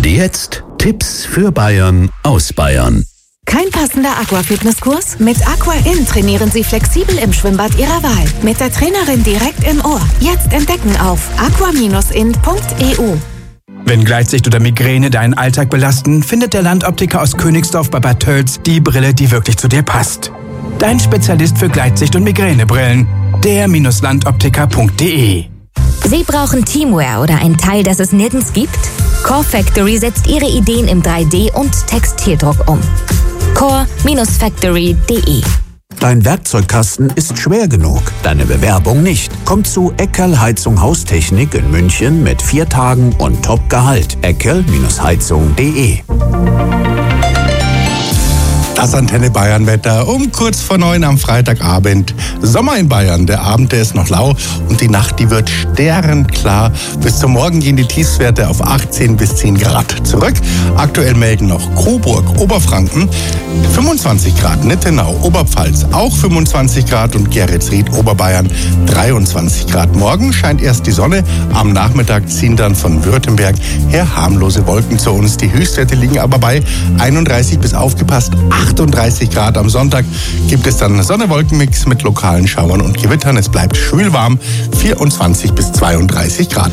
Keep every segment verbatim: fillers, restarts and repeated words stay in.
Und jetzt Tipps für Bayern aus Bayern. Kein passender Aquafitnesskurs? Mit AquaIn trainieren Sie flexibel im Schwimmbad Ihrer Wahl. Mit der Trainerin direkt im Ohr. Jetzt entdecken auf aqua Bindestrich in Punkt e u. Wenn Gleitsicht oder Migräne deinen Alltag belasten, findet der Landoptiker aus Königsdorf bei Bad Tölz die Brille, die wirklich zu dir passt. Dein Spezialist für Gleitsicht- und Migränebrillen. der Landoptiker Punkt de. Sie brauchen Teamwear oder ein Teil, das es nirgends gibt? Core Factory setzt Ihre Ideen im drei D- und Textildruck um. core Factory Punkt de. Dein Werkzeugkasten ist schwer genug, deine Bewerbung nicht. Komm zu Eckerl Heizung Haustechnik in München mit vier Tagen und Top-Gehalt. eckerl Heizung Punkt de. Das Antenne Bayern Wetter um kurz vor neun am Freitagabend. Sommer in Bayern. Der Abend, der ist noch lau und die Nacht, die wird sternklar. Bis zum Morgen gehen die Tiefstwerte auf achtzehn bis zehn Grad zurück. Aktuell melden noch Coburg, Oberfranken fünfundzwanzig Grad, Nittenau, Oberpfalz auch fünfundzwanzig Grad und Geretsried, Oberbayern dreiundzwanzig Grad. Morgen scheint erst die Sonne. Am Nachmittag ziehen dann von Württemberg her harmlose Wolken zu uns. Die Höchstwerte liegen aber bei einunddreißig bis aufgepasst achtunddreißig Grad. Am Sonntag gibt es dann Sonne-Wolken-Mix mit lokalen Schauern und Gewittern. Es bleibt schwül warm, vierundzwanzig bis zweiunddreißig Grad.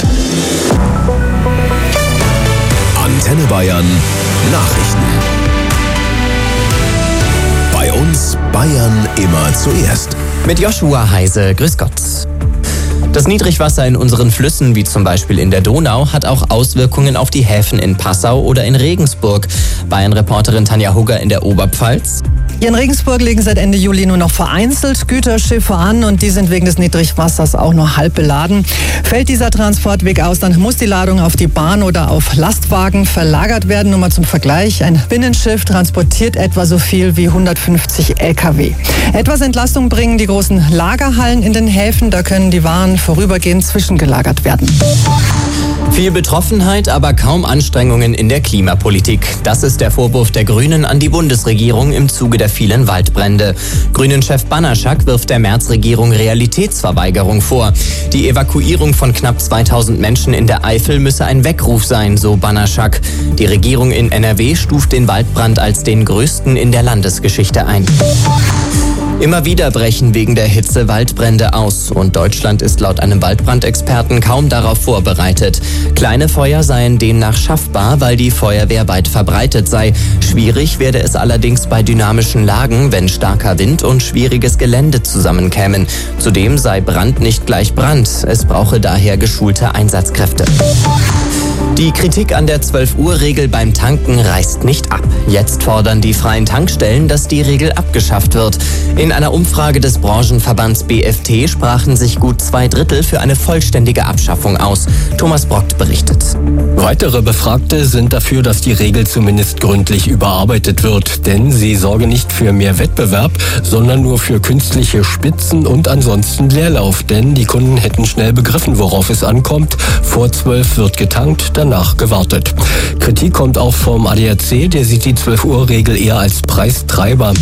Antenne Bayern Nachrichten. Bei uns Bayern immer zuerst. Mit Joshua Heise, grüß Gott. Das Niedrigwasser in unseren Flüssen, wie zum Beispiel in der Donau, hat auch Auswirkungen auf die Häfen in Passau oder in Regensburg. Bayern-Reporterin Tanja Hugger in der Oberpfalz. Hier in Regensburg legen seit Ende Juli nur noch vereinzelt Güterschiffe an und die sind wegen des Niedrigwassers auch nur halb beladen. Fällt dieser Transportweg aus, dann muss die Ladung auf die Bahn oder auf Lastwagen verlagert werden. Nur mal zum Vergleich, ein Binnenschiff transportiert etwa so viel wie hundertfünfzig L K W. Etwas Entlastung bringen die großen Lagerhallen in den Häfen, da können die Waren vorübergehend zwischengelagert werden. Viel Betroffenheit, aber kaum Anstrengungen in der Klimapolitik. Das ist der Vorwurf der Grünen an die Bundesregierung im Zuge der vielen Waldbrände. Grünen-Chef Banaschak wirft der Merz-Regierung Realitätsverweigerung vor. Die Evakuierung von knapp zweitausend Menschen in der Eifel müsse ein Weckruf sein, so Banaschak. Die Regierung in N R W stuft den Waldbrand als den größten in der Landesgeschichte ein. Immer wieder brechen wegen der Hitze Waldbrände aus und Deutschland ist laut einem Waldbrandexperten kaum darauf vorbereitet. Kleine Feuer seien demnach schaffbar, weil die Feuerwehr weit verbreitet sei. Schwierig werde es allerdings bei dynamischen Lagen, wenn starker Wind und schwieriges Gelände zusammenkämen. Zudem sei Brand nicht gleich Brand. Es brauche daher geschulte Einsatzkräfte. Die Kritik an der zwölf-Uhr-Regel beim Tanken reißt nicht ab. Jetzt fordern die freien Tankstellen, dass die Regel abgeschafft wird. In einer Umfrage des Branchenverbands B F T sprachen sich gut zwei Drittel für eine vollständige Abschaffung aus. Thomas Brockt berichtet. Weitere Befragte sind dafür, dass die Regel zumindest gründlich überarbeitet wird. Denn sie sorge nicht für mehr Wettbewerb, sondern nur für künstliche Spitzen und ansonsten Leerlauf. Denn die Kunden hätten schnell begriffen, worauf es ankommt. Vor zwölf wird getankt, danach gewartet. Kritik kommt auch vom A D A C, der sieht die zwölf-Uhr-Regel eher als Preistreiber.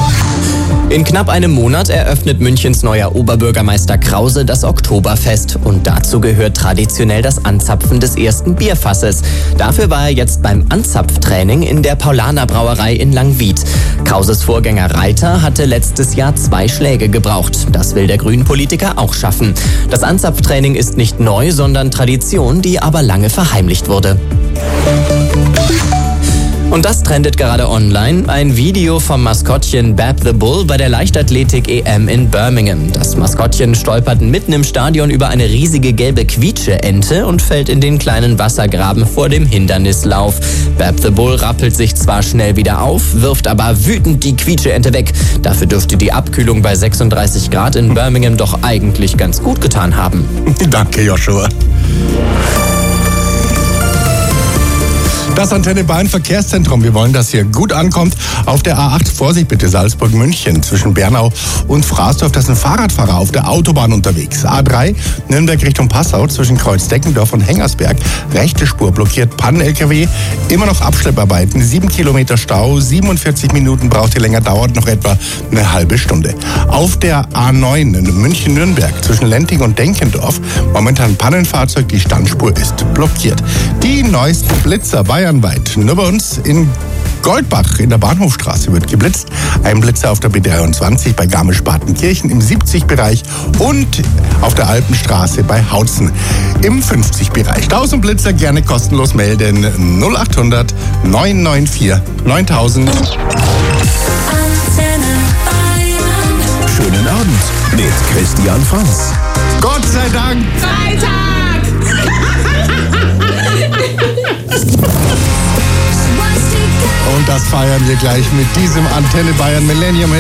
In knapp einem Monat eröffnet Münchens neuer Oberbürgermeister Krause das Oktoberfest. Und dazu gehört traditionell das Anzapfen des ersten Bierfasses. Dafür war er jetzt beim Anzapftraining in der Paulaner Brauerei in Langwied. Krauses Vorgänger Reiter hatte letztes Jahr zwei Schläge gebraucht. Das will der Grünen-Politiker auch schaffen. Das Anzapftraining ist nicht neu, sondern Tradition, die aber lange verheimlicht wurde. Und das trendet gerade online. Ein Video vom Maskottchen Bab the Bull bei der Leichtathletik-E M in Birmingham. Das Maskottchen stolpert mitten im Stadion über eine riesige gelbe Quietsche-Ente und fällt in den kleinen Wassergraben vor dem Hindernislauf. Bab the Bull rappelt sich zwar schnell wieder auf, wirft aber wütend die Quietsche-Ente weg. Dafür dürfte die Abkühlung bei sechsunddreißig Grad in Birmingham doch eigentlich ganz gut getan haben. Danke, Joshua. Das Antenne Bayern Verkehrszentrum. Wir wollen, dass hier gut ankommt. Auf der A acht, Vorsicht bitte, Salzburg-München. Zwischen Bernau und Fraßdorf, das sind Fahrradfahrer auf der Autobahn unterwegs. A drei, Nürnberg Richtung Passau, zwischen Kreuzdeckendorf und Hengersberg. Rechte Spur blockiert, Pannen-L K W. Immer noch Abschlepparbeiten, sieben Kilometer Stau, siebenundvierzig Minuten braucht ihr länger, dauert noch etwa eine halbe Stunde. Auf der A neun in München-Nürnberg, zwischen Lenting und Denkendorf, momentan Pannenfahrzeug, die Standspur ist blockiert. Die neuesten Blitzer Bayern bayernweit. Nur bei uns in Goldbach in der Bahnhofstraße wird geblitzt. Ein Blitzer auf der B dreiundzwanzig bei Garmisch-Partenkirchen im siebzig-Bereich und auf der Alpenstraße bei Hautzen im fünfzig-Bereich. tausend Blitzer gerne kostenlos melden. null acht hundert neun neun vier neuntausend. Schönen Abend mit Christian Franz. Gott sei Dank! Freitag! Und das feiern wir gleich mit diesem Antenne Bayern Millennium.